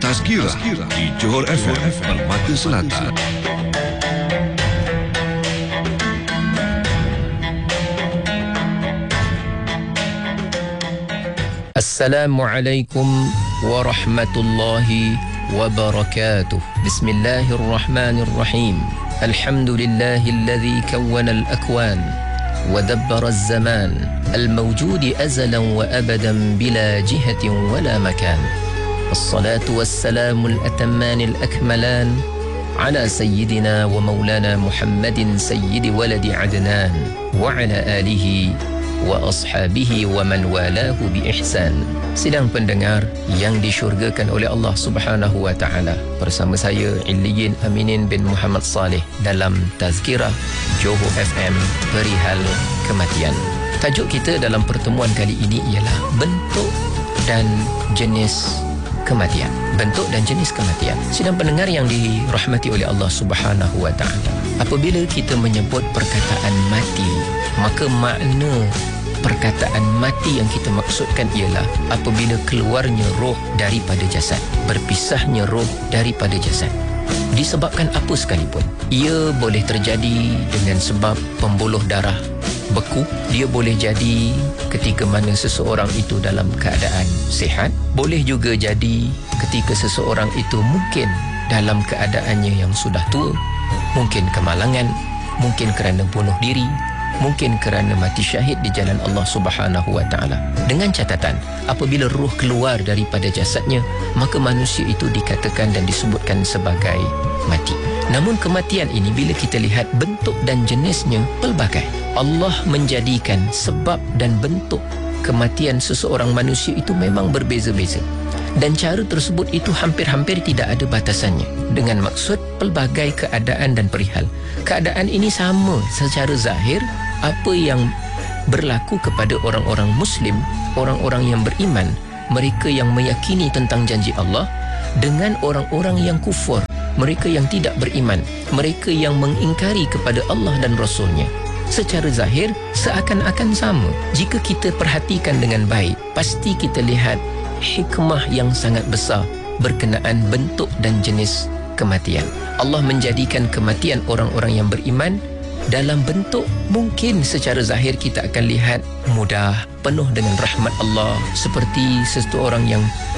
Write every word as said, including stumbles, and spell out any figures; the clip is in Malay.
Tazkirah di Johor F M Permata Selatan. Assalamualaikum warahmatullahi wabarakatuh. Bismillahirrahmanirrahim. Alhamdulillahilladzi kawwana al-akwan wa dabbara az-zaman al-mawjudi azalan wa abadan bila jihatin wala makan. As-salatu was-salamu al-atamman al-akmalan ala sayyidina wa maulana Muhammadin sayyidi waladi Adnan wa ala alihi wa ashabihi wa man walahu bi ihsan. Sidang pendengar yang disyurgakan oleh Allah Subhanahu wa taala, bersama saya Illiyin Aminin bin Muhammad Saleh dalam Tazkirah Johor F M perihal kematian. Tajuk kita dalam pertemuan kali ini ialah bentuk dan jenis kematian. Bentuk dan jenis kematian. Sidang pendengar yang dirahmati oleh Allah Subhanahu wa taala, apabila kita menyebut perkataan mati, maka makna perkataan mati yang kita maksudkan ialah apabila keluarnya roh daripada jasad, berpisahnya roh daripada jasad. Disebabkan apa sekalipun. Ia boleh terjadi dengan sebab pembuluh darah beku. Dia boleh jadi ketika mana seseorang itu dalam keadaan sihat. Boleh juga jadi ketika seseorang itu mungkin dalam keadaannya yang sudah tua. Mungkin kemalangan, mungkin kerana bunuh diri, mungkin kerana mati syahid di jalan Allah Subhanahu wa taala. Dengan catatan, apabila roh keluar daripada jasadnya, maka manusia itu dikatakan dan disebutkan sebagai mati. Namun kematian ini bila kita lihat bentuk dan jenisnya pelbagai. Allah menjadikan sebab dan bentuk kematian seseorang manusia itu memang berbeza-beza. Dan cara tersebut itu hampir-hampir tidak ada batasannya, dengan maksud pelbagai keadaan dan perihal. Keadaan ini sama secara zahir apa yang berlaku kepada orang-orang Muslim, orang-orang yang beriman, mereka yang meyakini tentang janji Allah, dengan orang-orang yang kufur, mereka yang tidak beriman, mereka yang mengingkari kepada Allah dan Rasulnya. Secara zahir seakan-akan sama. Jika kita perhatikan dengan baik, pasti kita lihat hikmah yang sangat besar berkenaan bentuk dan jenis kematian. Allah menjadikan kematian orang-orang yang beriman dalam bentuk mungkin secara zahir kita akan lihat mudah, penuh dengan rahmat Allah, seperti seseorang yang